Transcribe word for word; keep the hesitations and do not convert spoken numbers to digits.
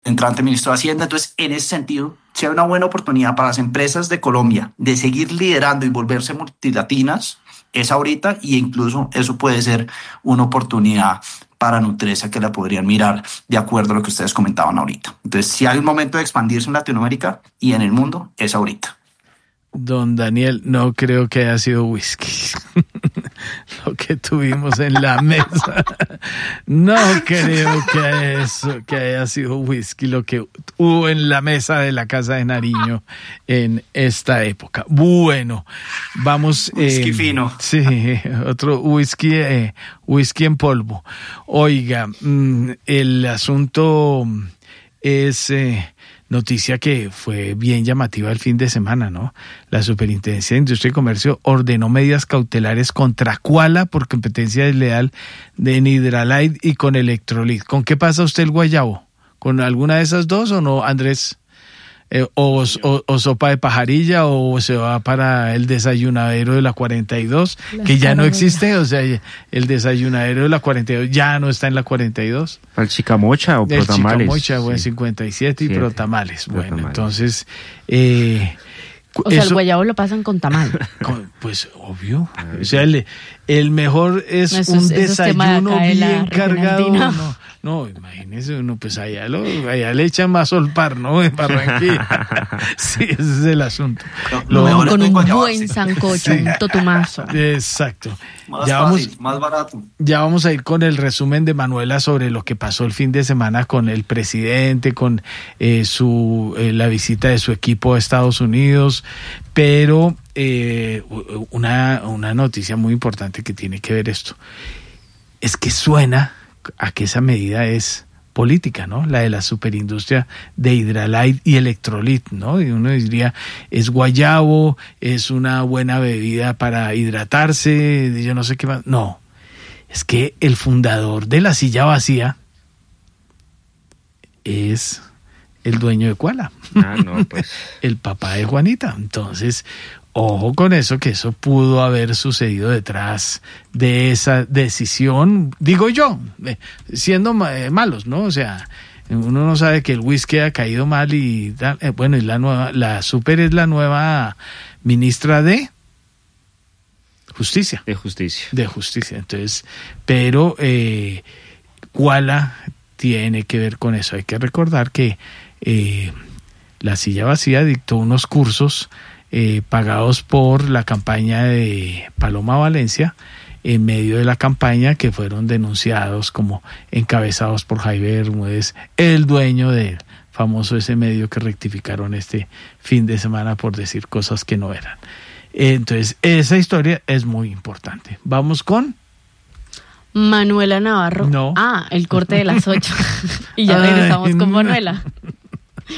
entrante ministro de Hacienda. Entonces, en ese sentido, si hay una buena oportunidad para las empresas de Colombia de seguir liderando y volverse multilatinas, es ahorita, y incluso eso puede ser una oportunidad para Nutresa que la podrían mirar de acuerdo a lo que ustedes comentaban ahorita. Entonces, si hay un momento de expandirse en Latinoamérica y en el mundo, es ahorita. Don Daniel, no creo que haya sido whisky lo que tuvimos en la mesa. No creo que eso, que haya sido whisky lo que hubo en la mesa de la Casa de Nariño en esta época. Bueno, vamos. Whisky eh, fino. Sí, otro whisky, eh, whisky en polvo. Oiga, mmm, el asunto es eh, noticia que fue bien llamativa el fin de semana, ¿no? La Superintendencia de Industria y Comercio ordenó medidas cautelares contra Quala por competencia desleal de Hidralite y con Electrolit. ¿Con qué pasa usted el guayabo? ¿Con alguna de esas dos o no, Andrés? Eh, o, o, o sopa de pajarilla, o se va para el desayunadero de la cuarenta y dos, la que ya no existe, o sea, el desayunadero de la cuarenta y dos ya no está en la cuarenta y dos. ¿Al chicamocha o el protamales? Chicamocha, sí. o en cincuenta y siete y Siete. protamales. Bueno, Protamales. Entonces, eh, o sea, el guayabo lo pasan con tamal. Con, pues, obvio. O sea, el, el mejor es no, eso, un eso desayuno es bien cargado. No. No, no, imagínese uno, pues allá, lo, allá le echan más solpar, ¿no? En Barranquilla. Sí, ese es el asunto. Lo, lo mejor con es un guayabo, buen sí. sancocho, Sí. un totumazo. Exacto. Más ya fácil, vamos, más barato. ya vamos a ir con el resumen de Manuela sobre lo que pasó el fin de semana con el presidente, con eh, su eh, la visita de su equipo a Estados Unidos, pero eh, una, una noticia muy importante que tiene que ver esto es que suena a que esa medida es política, ¿no? La de la superindustria de Hidralite y Electrolit, ¿no? Y uno diría, es guayabo, es una buena bebida para hidratarse, yo no sé qué más. No, es que el fundador de La Silla Vacía es el dueño de Quala. Ah, no, pues. El papá de Juanita. Entonces, ojo con eso, que eso pudo haber sucedido detrás de esa decisión, digo yo, eh, siendo eh, malos, ¿no? O sea, uno no sabe que el whisky ha caído mal y eh, bueno, y la nueva, la Super es la nueva ministra de Justicia. De Justicia. De Justicia, entonces, pero eh, Quala tiene que ver con eso. Hay que recordar que eh, La Silla Vacía dictó unos cursos Eh, pagados por la campaña de Paloma Valencia, en medio de la campaña, que fueron denunciados como encabezados por Jaime Bermúdez, el dueño del famoso ese medio que rectificaron este fin de semana por decir cosas que no eran. Entonces, esa historia es muy importante. Vamos con Manuela Navarro. No. Ah, el corte de las ocho. Y ya regresamos Ay, con no. Manuela.